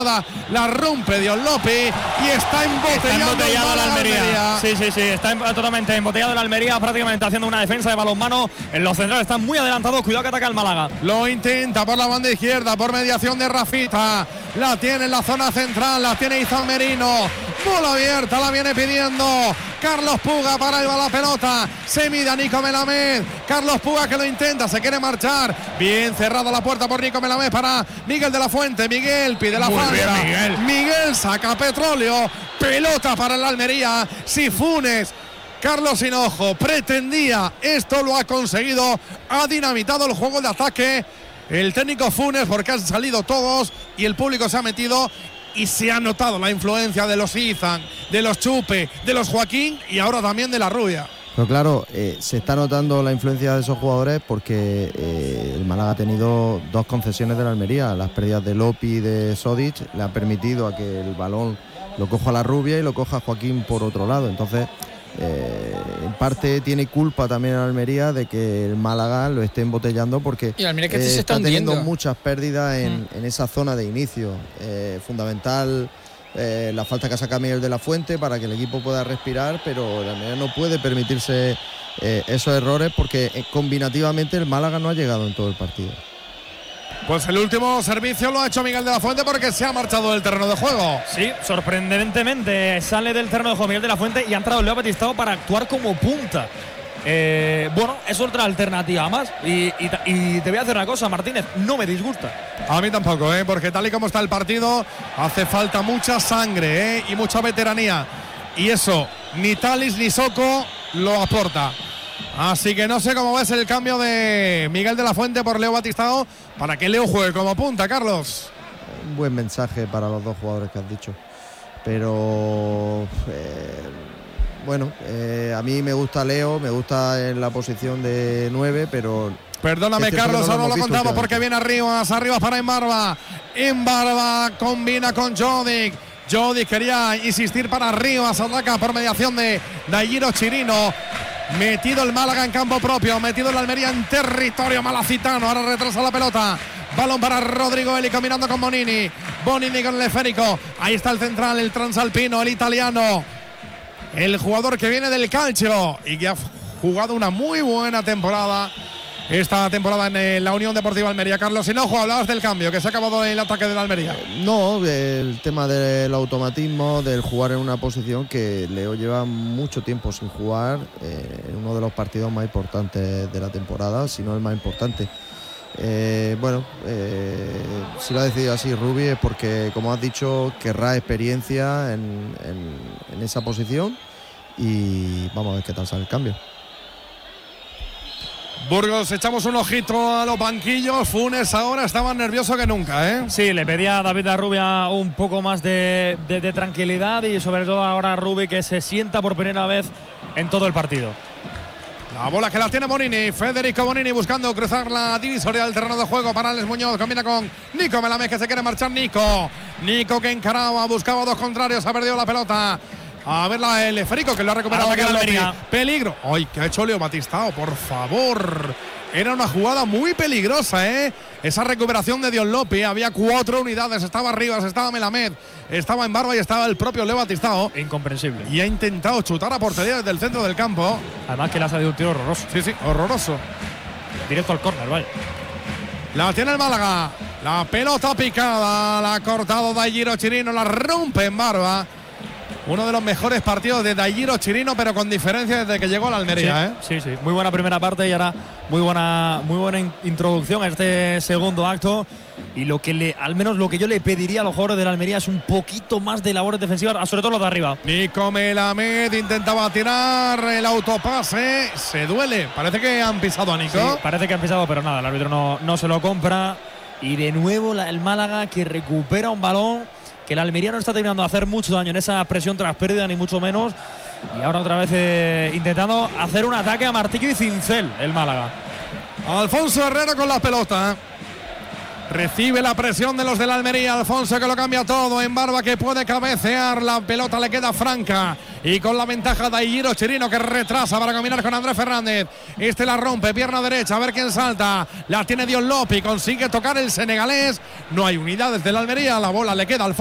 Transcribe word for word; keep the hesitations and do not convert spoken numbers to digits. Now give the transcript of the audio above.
La rompe Dios López y está embotellado, está embotellado la Almería. Almería. Sí, sí, sí, está totalmente embotellado la Almería, prácticamente haciendo una defensa de balonmano. En los centrales están muy adelantados, cuidado que ataca el Málaga. Lo intenta por la banda izquierda, por mediación de Rafita. La tiene en la zona central, la tiene Izan Merino. Bola abierta, la viene pidiendo Carlos Puga para ir a la pelota. Se mide a Nico Melamed. Carlos Puga que lo intenta, se quiere marchar. Bien cerrada la puerta por Nico Melamed para Miguel de la Fuente. Miguel pide la falta. Miguel. Miguel saca petróleo. Pelota para la Almería. Si Funes, Carlos Hinojo pretendía esto, lo ha conseguido. Ha dinamitado el juego de ataque el técnico Funes porque han salido todos y el público se ha metido. Y se ha notado la influencia de los Izan, de los Chupe, de los Joaquín y ahora también de la Rubia. Pero claro, eh, se está notando la influencia de esos jugadores porque eh, el Málaga ha tenido dos concesiones de la Almería. Las pérdidas de Lopi y de Sodic le han permitido a que el balón lo coja la Rubia y lo coja Joaquín por otro lado. Entonces, eh, en parte tiene culpa también la Almería de que el Málaga lo esté embotellando porque y Almería que eh, se está, está teniendo hundiendo. muchas pérdidas en, mm. en esa zona de inicio. Eh, fundamental eh, la falta que saca Miguel de la Fuente para que el equipo pueda respirar, pero la Almería no puede permitirse eh, esos errores porque eh, combinativamente el Málaga no ha llegado en todo el partido. Pues el último servicio lo ha hecho Miguel de la Fuente porque se ha marchado del terreno de juego. Sí, sorprendentemente sale del terreno de juego Miguel de la Fuente y ha entrado Leo Batistao para actuar como punta. Eh, bueno, es otra alternativa más. Y, y, y te voy a hacer una cosa, Martínez, no me disgusta. A mí tampoco, ¿eh? Porque tal y como está el partido, hace falta mucha sangre, ¿eh? Y mucha veteranía. Y eso, ni Talis ni Soko lo aporta. Así que no sé cómo ves el cambio de Miguel de la Fuente por Leo Batistao para que Leo juegue como punta, Carlos. Un buen mensaje para los dos jugadores que has dicho. Pero eh, bueno, eh, a mí me gusta Leo, me gusta en la posición de nueve, pero... Perdóname, este Carlos, no ahora lo, lo contamos porque viene arriba, arriba para Embarba. Embarba combina con Jodic. Jodic quería insistir para arriba, se ataca por mediación de Dairo Chirino. Metido el Málaga en campo propio, metido el Almería en territorio malacitano. Ahora retrasa la pelota. Balón para Rodrigo Eli combinando con Bonini. Bonini con el esférico. Ahí está el central, el transalpino, el italiano. El jugador que viene del Calcio y que ha jugado una muy buena temporada esta temporada en la Unión Deportiva Almería. Carlos Hinojo, hablabas del cambio, que se ha acabado el ataque de la Almería. No, el tema del automatismo, del jugar en una posición que Leo lleva mucho tiempo sin jugar, eh, en uno de los partidos más importantes de la temporada, si no el más importante. Eh, bueno, eh, si lo ha decidido así Rubi es porque, como has dicho, querrá experiencia en, en, en esa posición y vamos a ver qué tal sale el cambio. Burgos, echamos un ojito a los banquillos. Funes ahora está más nervioso que nunca, ¿eh? Sí, le pedía a David Arrubia un poco más de, de, de tranquilidad y sobre todo ahora a Rubi que se sienta por primera vez en todo el partido. La bola que la tiene Bonini, Federico Bonini buscando cruzar la divisoria del terreno de juego para Alex Muñoz, combina con Nico Melamed que se quiere marchar. Nico, Nico que encaraba, buscaba dos contrarios, ha perdido la pelota. A ver la, el esférico que lo ha recuperado aquí Almería. Peligro. Ay, que ha hecho Leo Batistao, por favor. Era una jugada muy peligrosa, ¿eh? Esa recuperación de Dion López. Había cuatro unidades. Estaba Rivas, estaba Melamed, estaba Embarba y estaba el propio Leo Batistao. Incomprensible. Y ha intentado chutar a portería desde el centro del campo. Además que le ha salido un tiro horroroso. Sí, sí, horroroso. Directo al córner, vale. La tiene el Málaga. La pelota picada. La ha cortado Dairo Chirino. La rompe Embarba. Uno de los mejores partidos de Dairo Chirino, pero con diferencia desde que llegó a la Almería, sí, ¿eh? Sí, sí. Muy buena primera parte y ahora muy buena, muy buena in- introducción a este segundo acto. Y lo que le, al menos lo que yo le pediría a los jugadores de la Almería es un poquito más de labores defensivas, sobre todo los de arriba. Nico Melamed intentaba tirar el autopase. Se duele. Parece que han pisado a Nico. Sí, parece que han pisado, pero nada, el árbitro no, no se lo compra. Y de nuevo la, el Málaga que recupera un balón. Que el Almería no está terminando de hacer mucho daño en esa presión tras pérdida, ni mucho menos. Y ahora otra vez eh, intentando hacer un ataque a martillo y cincel el Málaga. Alfonso Herrera con la pelota. Recibe la presión de los de la Almería. Alfonso que lo cambia todo. En Barba que puede cabecear. La pelota le queda franca. Y con la ventaja de Higuero Chirino que retrasa para combinar con Andrés Fernández. Este la rompe. Pierna derecha. A ver quién salta. La tiene Dion Lopi. Consigue tocar el senegalés. No hay unidades de la Almería. La bola le queda al